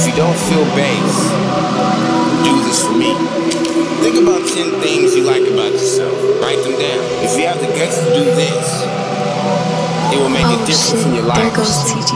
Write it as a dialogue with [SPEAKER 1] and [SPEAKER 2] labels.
[SPEAKER 1] If you don't feel bass, do this for me. Think about 10 things you like about yourself. Write them down. If you have the guts to do this, it will make a difference in your life.
[SPEAKER 2] There goes TG.